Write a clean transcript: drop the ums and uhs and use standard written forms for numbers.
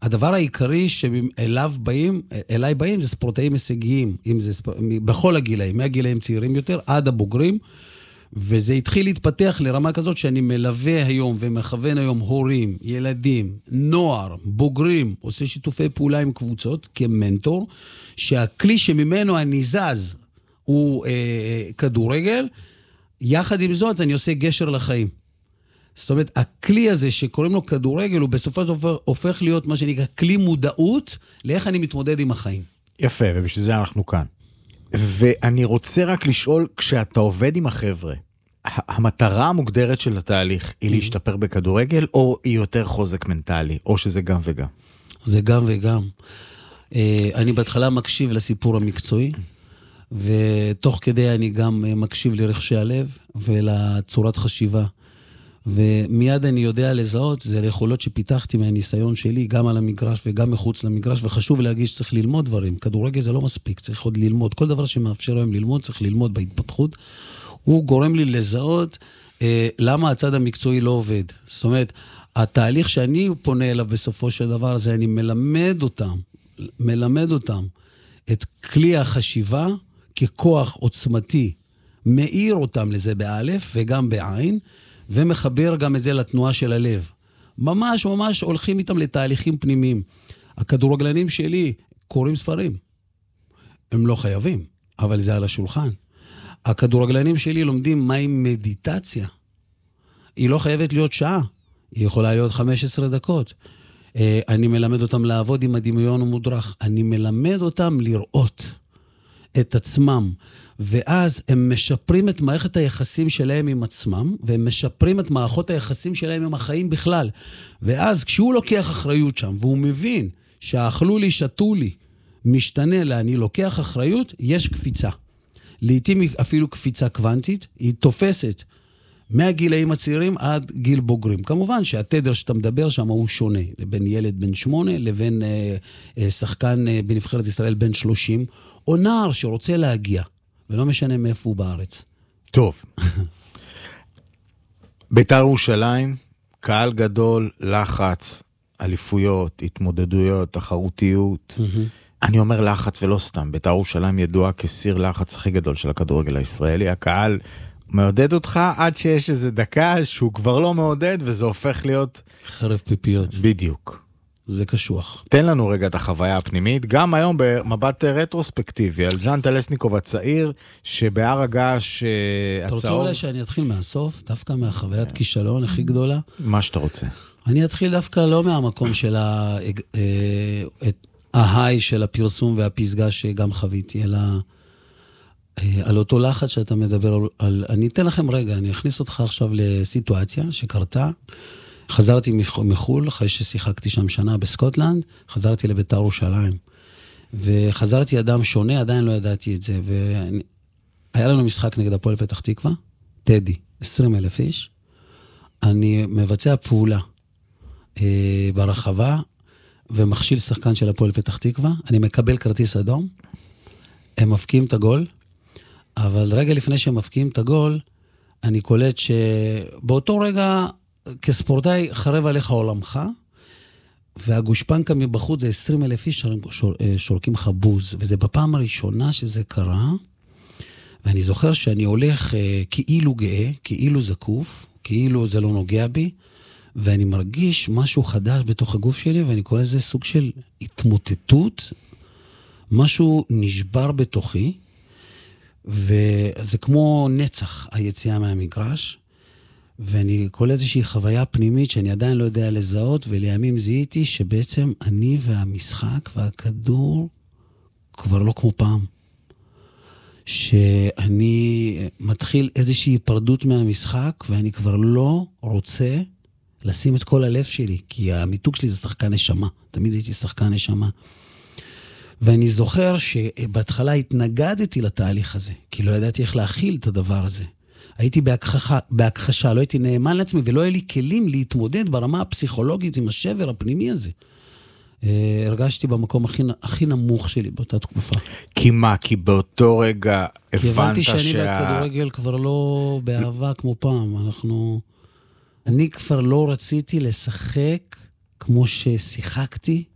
הדבר העיקרי אליי באים זה ספורטאים הישגיים, בכל הגילאים, מהגילאים צעירים יותר עד הבוגרים, וזה התחיל להתפתח לרמה כזאת שאני מלווה היום ומכוון היום הורים, ילדים, נוער, בוגרים, עושה שיתופי פעולה עם קבוצות כמנטור, שהכלי שממנו אני זז הוא כדורגל, יחד עם זאת אני עושה גשר לחיים. זאת אומרת, הכלי הזה שקוראים לו כדורגל, הוא בסופו של דבר הופך להיות מה שנקרא כלי מודעות לאיך אני מתמודד עם החיים. יפה, ובשביל זה אנחנו כאן. ואני רוצה רק לשאול, כשאתה עובד עם החבר'ה, המטרה המוגדרת של התהליך היא להשתפר בכדורגל, או היא יותר חוזק מנטלי, או שזה גם וגם? זה גם וגם. אני בהתחלה מקשיב לסיפור המקצועי, ותוך כדי אני גם מקשיב לרחשי הלב ולצורת חשיבה. ומיד אני יודע לזהות, זה היכולות שפיתחתי מהניסיון שלי, גם על המגרש וגם מחוץ למגרש, וחשוב להגיד שצריך ללמוד דברים. כדורגל זה לא מספיק, צריך עוד ללמוד. כל דבר שמאפשר להם ללמוד, צריך ללמוד בהתפתחות. הוא גורם לי לזהות למה הצד המקצועי לא עובד. זאת אומרת, התהליך שאני פונה אליו בסופו של דבר, זה אני מלמד אותם את כלי החשיבה ככוח עוצמתי, מאיר אותם לזה באלף וגם בעין, ומחבר גם את זה לתנועה של הלב. ממש הולכים איתם לתהליכים פנימיים. הכדורגלנים שלי קוראים ספרים. הם לא חייבים, אבל זה על השולחן. הכדורגלנים שלי לומדים מהי מדיטציה. היא לא חייבת להיות שעה, היא יכולה להיות 15 דקות. אני מלמד אותם לעבוד עם הדמיון המודרך. אני מלמד אותם לראות את עצמם. ואז הם משפרים את מערכת היחסים שלהם עם עצמם, והם משפרים את מערכות היחסים שלהם עם החיים בכלל. ואז כשהוא לוקח אחריות שם, והוא מבין שאכלו לי, שתו לי, משתנה לה, אני לוקח אחריות, יש קפיצה. לעתים אפילו קפיצה קוונטית, היא תופסת מהגילאים הצעירים עד גיל בוגרים. כמובן שהתדר שאתה מדבר שם הוא שונה, לבין ילד בן 8, לבין שחקן בנבחרת ישראל בן 30, או נער שרוצה להגיע. ולא משנה מאיפה הוא בארץ. טוב. בית"ר ירושלים, קהל גדול, לחץ, אליפויות, התמודדויות, תחרותיות. אני אומר לחץ ולא סתם. בית"ר ירושלים ידוע כסיר לחץ הכי גדול של הכדורגל הישראלי. הקהל מעודד אותך עד שיש איזו דקה שהוא כבר לא מעודד, וזה הופך להיות חרב פיפיות. בדיוק. זה קשוח. תן לנו רגע את החוויה הפנימית, גם היום במבט רטרוספקטיבי, על ז'אן טלסניקוב הצעיר, שבהר הגעש הצהוב... אתה רוצה אולי שאני אתחיל מהסוף, דווקא מהחוויית כישלון הכי גדולה? מה שאתה רוצה. אני אתחיל דווקא לא מהמקום של ההיי של הפרסום והפסגה שגם חוויתי, אלא על אותו לחץ שאתה מדבר על... אני אתן לכם רגע, אני אכניס אותך עכשיו לסיטואציה שקרתה, חזרתי מחול, אחרי ששיחקתי שם שנה בסקוטלנד, חזרתי לבית"ר ירושלים. וחזרתי אדם שונה, עדיין לא ידעתי את זה. והיה לנו משחק נגד הפועל פתח תקווה, טדי, 20,000 איש. אני מבצע פעולה ברחבה, ומכשיל שחקן של הפועל פתח תקווה. אני מקבל כרטיס אדום, הם מפקיעים את הגול, אבל רגע לפני שהם מפקיעים את הגול, אני קולט שבאותו רגע... כספורטאי חרב עליך עולמך, והגושפנקה מבחוץ זה 20,000 איש שורקים לך בוז, וזה בפעם הראשונה שזה קרה, ואני זוכר שאני הולך כאילו גאה, כאילו זקוף, כאילו זה לא נוגע בי, ואני מרגיש משהו חדש בתוך הגוף שלי, ואני קורא לזה סוג של התמוטטות, משהו נשבר בתוכי, וזה כמו נצח היציאה מהמגרש, ואני כל איזושהי חוויה פנימית שאני עדיין לא יודע לזהות, ולימים זיהיתי שבעצם אני והמשחק והכדור כבר לא כמו פעם. שאני מתחיל איזושהי היפרדות מהמשחק, ואני כבר לא רוצה לשים את כל הלב שלי, כי המיתוג שלי זה שחקן נשמה. תמיד הייתי שחקן נשמה. ואני זוכר שבהתחלה התנגדתי לתהליך הזה, כי לא ידעתי איך להכיל את הדבר הזה. הייתי בהכחשה, לא הייתי נאמן לעצמי, ולא היה לי כלים להתמודד ברמה הפסיכולוגית עם השבר הפנימי הזה. הרגשתי במקום הכי נמוך שלי באותה תקופה. כי מה? כי באותו רגע הבנת כי הבנתי שאני בכדורגל כבר לא באהבה כמו פעם. אני כבר לא רציתי לשחק כמו ששיחקתי